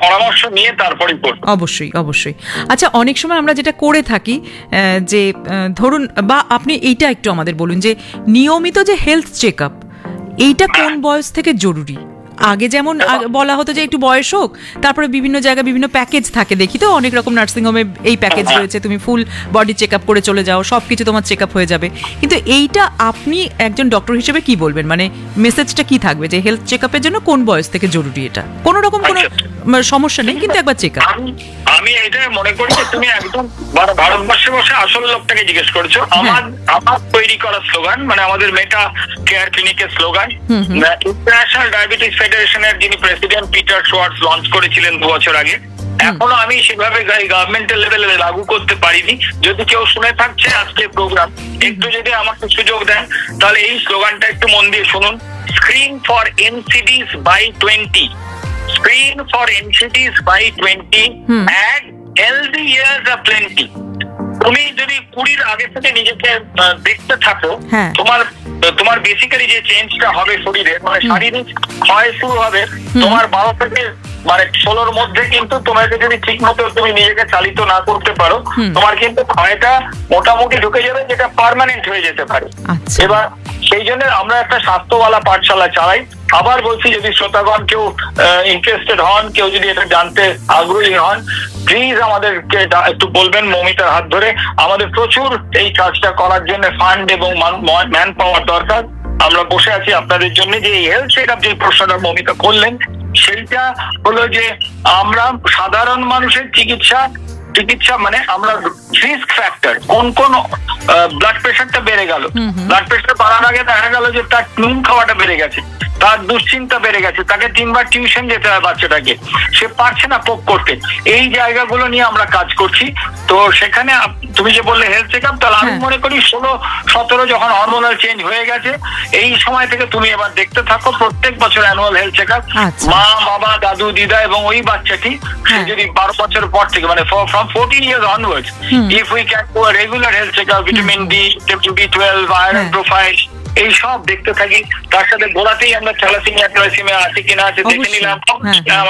পরামর্শ নিয়ে তারপরেই করব। অবশ্যই অবশ্যই। আচ্ছা, অনেক সময় আমরা যেটা করে থাকি যে ধরুন, বা আপনি এইটা একটু আমাদের বলুন যে নিয়মিত যে হেলথ চেক আপ, এইটা কোন বয়স থেকে জরুরি? আগে যেমন বলা হতো যে একটু বয়স হোক, তারপরে বিভিন্ন জায়গায় বিভিন্ন প্যাকেজ থাকে, দেখি তো অনেক রকম নার্সিংহোমে এই প্যাকেজ রয়েছে, তুমি ফুল বডি চেক আপ করে চলে যাও, সবকিছু তোমার চেক আপ হয়ে যাবে। কিন্তু এইটা আপনি একজন ডক্টর হিসেবে কি বলবেন, মানে মেসেজটা কি থাকবে যে হেলথ চেক আপের জন্য কোন বয়স থেকে জরুরি? এটা কোনো রকম কোনো সমস্যা নেই, কিন্তু একবার চেক আপ। আমি এটা মনে করি যে তুমি একদম ভারতবর্ষে বসে আসল লোকটাকে জিজ্ঞেস করেছো। আমার তৈরি করা স্লোগান, মানে আমাদের মেটা কেয়ার ক্লিনিকের স্লোগান, ইন্টারন্যাশনাল ডায়াবেটিস ফেডারেশনের যিনি প্রেসিডেন্ট পিটার শোয়ার্টস লঞ্চ করেছিলেন 2 বছর আগে। এখনো আমি সেভাবে গভর্নমেন্টের লেভেলে লাগু করতে পারিনি। যদি কেউ শুনে থাকছে আজকে প্রোগ্রাম, একটু যদি আমাকে সুযোগ দেন তাহলে এই স্লোগানটা একটু মন দিয়ে শুনুন। Screen for এনসিডিস by 20, screen for NCDs by 20 and healthy years are plenty. তুমি যদি 20 আগে থেকে নিজেকে দেখতে থাকো, তোমার বেসিক্যালি যে চেঞ্জটা হবে শরীরে, মানে শারীরিক ক্ষয় শুরু হবে তোমার 12 থেকে মানে 16-র মধ্যে। কিন্তু তোমাকে যদি ঠিক মতো তুমি নিজেকে চালিত না করতে পারো, তোমার কিন্তু ক্ষয়টা মোটামুটি ঢুকে যাবে, যেটা পার্মানেন্ট হয়ে যেতে পারে। এবার সেই জন্য আমরা একটা স্বাস্থ্যওয়ালা পাঠশালা চালাই। আবার বলছি, যদি শ্রোতাগণ কেউ ইন্টারেস্টেড হন, কেউ যদি এটা জানতে আগ্রহী হন, প্লিজ আমাদেরকে একটু বলবেন মৌমিতার হাত ধরে। আমাদের প্রচুর এই কাজটা করার জন্য ফান্ড এবং ম্যান পাওয়ার দরকার। আমরা বসে আছি আপনাদের জন্য। যে এই হেলথ চেক আপ যে প্রশ্নটা মৌমিতা করলেন, সেইটা হলো যে আমরা সাধারণ মানুষের চিকিৎসা মানে আমরা রিস্ক ফ্যাক্টর, কোন ব্লাড প্রেশারটা বেড়ে গেল, ব্লাড প্রেশার বাড়ার আগে দেখা গেল যে তার নুন খাওয়াটা বেড়ে গেছে, তার দুশ্চিন্তা বেড়ে গেছে, তাকে 3 বার টিউশন যেতে হয় বাচ্চাটাকে, সে পারছে না কোপ করতে। এই জায়গাগুলো নিয়ে আমরা কাজ করছি। তো সেখানে তুমি যে বললে হেলথ চেক আপ, তাহলে আমি মনে করি 16-17 যখন হরমোনাল চেঞ্জ হয়ে গেছে, এই সময় থেকে তুমি এবার দেখতে থাকো প্রত্যেক বছর অ্যানুয়াল হেলথ চেক আপ। মা, বাবা, দাদু, দিদা এবং ওই বাচ্চাটি সে যদি 12 বছর পর থেকে, মানে from 14 years onwards, if we can do a regular health check up, vitamin D, vitamin B12, iron profile, এই সব দেখতে থাকি। তার সাথে গোড়াতেই আমরা থ্যালাসেমিয়া আছে কিনা আছে দেখে নিলাম। আমার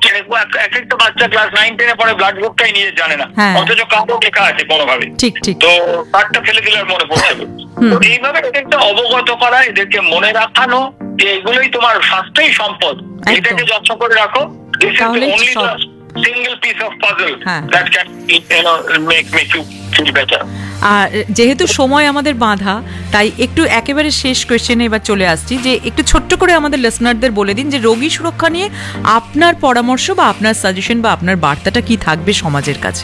এক একটা বাচ্চা ক্লাস 9-10 পরে ব্লাড গ্রুপটাই নিজে জানে না, অথচ কাউকে লেখা আছে কোনোভাবে, তো কার্ডটা ফেলে দিলে মনে পড়ছে। এইভাবে এদেরকে অবগত করা, এদেরকে মনে রাখানো যে এগুলোই তোমার স্বাস্থ্যই সম্পদ, এটাকে যত্ন করে রাখো। This is the only single piece of puzzle that can make you feel better. আর যেহেতু সময় আমাদের বাঁধা, তাই একটু একেবারে শেষ কোয়েশ্চেনে এবার চলে আসছি, যে একটু ছোট্ট করে আমাদের লিসনারদের বলে দিন যে রোগী সুরক্ষা নিয়ে আপনার পরামর্শ বা আপনার সাজেশন বা আপনার বার্তাটা কি থাকবে সমাজের কাছে।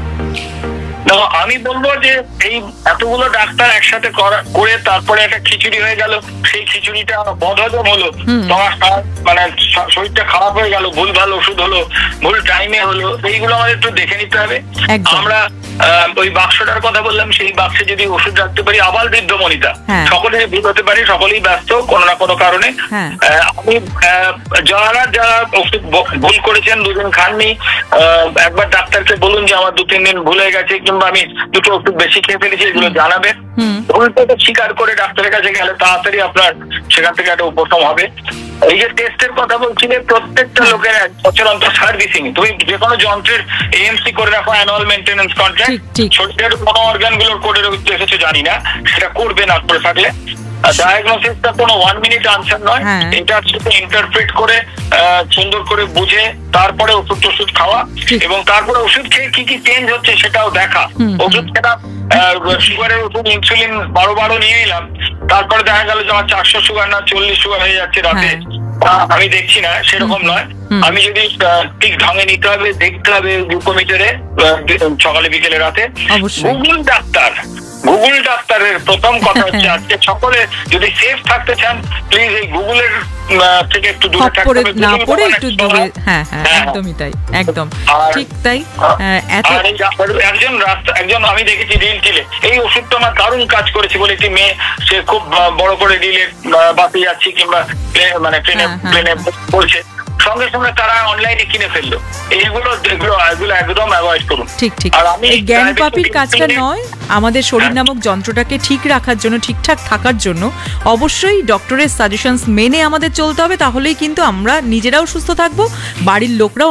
আমি বলবো যে এই এতগুলো ডাক্তার একসাথে করে তারপরে একটা খিচুড়ি হয়ে গেল, সেই খিচুড়িটা বদহজম হলো, তোমার মানে শরীরটা খারাপ হয়ে গেল, ভুল ভাল ওষুধ হলো, ভুল টাইমে হলো, এইগুলো আমাদের একটু দেখে নিতে হবে। আমরা ওই বাক্সটার কথা বললাম, সেই বাক্সে যদি ওষুধ রাখতে পারি, আবার বৃদ্ধ মনিতা, সকলেই ভুল হতে পারে, সকলেই ব্যস্ত কোনো না কোনো কারণে। আমি যারা ওষুধ ভুল করেছেন, 2 দিন খাননি, একবার ডাক্তারকে বলুন যে আমার 2-3 দিন ভুল হয়ে গেছে, কিংবা আমি 2টো ওষুধ বেশি খেয়ে ফেলেছি, এগুলো জানাবেন। ভুলটাকে স্বীকার করে ডাক্তারের কাছে গেলে তাড়াতাড়ি আপনার সেখান থেকে একটা উপশম হবে। এই যে টেস্টের কথা বলছিলে, প্রত্যেকটা লোকের 1 বছর অন্তর সার্ভিসিং, তুমি যে কোনো যন্ত্রের এএমসি করে রাখো, অ্যানুয়াল মেইনটেনেন্স কন্ট্রাক্ট। শরীরের কোনো অর্গান গুলোর করে রেখেছো জানি না, সেটা করবে না করে থাকলে। ডায়াগনোসিসটা কোনো 1 মিনিট আনসার নয়, এটা সাথে ইন্টারপ্রেট করে সুন্দর করে বুঝে তারপরে ওষুধ খাওয়া, এবং তারপরে ওষুধ খেয়ে কি কি চেঞ্জ হচ্ছে সেটাও দেখা। ওষুধ খেলা, সুগারের ওষুধ ইনসুলিন 12 নিয়ে নিলাম, তারপরে দেখা গেল যে আমার 400 সুগার না 40 সুগার হয়ে যাচ্ছে রাতে, আমি দেখছি না, সেরকম নয়। আমি যদি ঠিক ঢঙে নিতে হবে, দেখতে হবে গ্লুকোমিটারে সকালে বিকেলে রাতে। গুগল ডাক্তারের প্রথম কথা হচ্ছে, আজকে সকলে যদি সেফ থাকতে চান, প্লিজ এই গুগলের থেকে একটু দূরে থাকতে হবে, না পড়ে একটু দূরে। হ্যাঁ, একদমই তাই, একদম ঠিক তাই। একজন আমি দেখেছি রিল টিলে, এই ওষুধটা আমার দারুণ কাজ করেছে বলে একটি মেয়ে, সে খুব বড় করে রিলে বাসে যাচ্ছি কিংবা মানে প্লেনে বলছে, সঙ্গে সঙ্গে তারা অনলাইনে কিনে ফেললো। এগুলো একদম অ্যাভয়েড করুন। ঠিক। আর আমি জ্ঞান পাপির কাজটা নয়, আমাদের শরীর নামক যন্ত্রটাকে ঠিক রাখার জন্য, ঠিকঠাক থাকার জন্য অবশ্যই ডক্টরের সাজেশনস মেনে আমাদের চলতে হবে। তাহলেই কিন্তু আমরা নিজেরাও সুস্থ থাকবো, বাড়ির লোকরাও